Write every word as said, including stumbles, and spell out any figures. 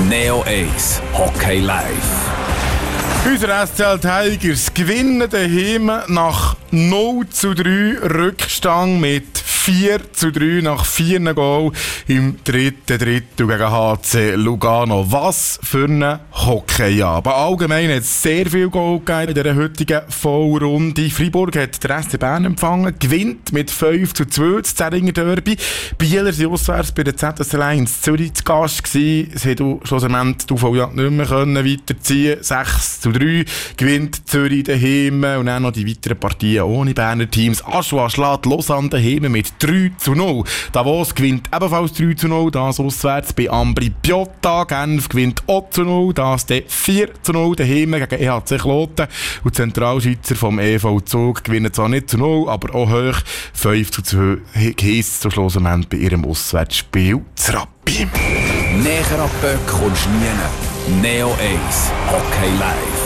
Neo Ace Hockey Live. Unsere S C L Tigers gewinnen daheim nach null zu drei Rückstand mit vier zu drei nach vier Goal im dritten Drittel gegen H C Lugano. Was für ein Hockey. Aber allgemein hat es sehr viel Goal gegeben in dieser heutigen Vollrunde. Freiburg hat den S C Bern empfangen, gewinnt mit fünf zu zwei das Zähringer Derby. Bieler sind auswärts bei der Z S L eins Zürich zu Gast gewesen. Es hat schlussendlich die U V J nicht mehr können weiterziehen. sechs zu drei gewinnt Zürich daheim und dann noch die weiteren Partien ohne Berner Teams. Aschua schlägt Lausanne daheim mit drei zu null. Davos gewinnt ebenfalls drei zu null, das auswärts bei Ambri Piotta. Genf gewinnt auch zu null, das dann vier zu null daheim gegen E H C Kloten. Und die Zentralschweizer vom E V Zug gewinnen zwar nicht zu null, aber auch hoch. fünf zu zwei heisst zum Schlussendlich bei ihrem Auswärtsspiel zu Rappi. Näher an Böck kommst du nie. Neo Ace Hockey Live.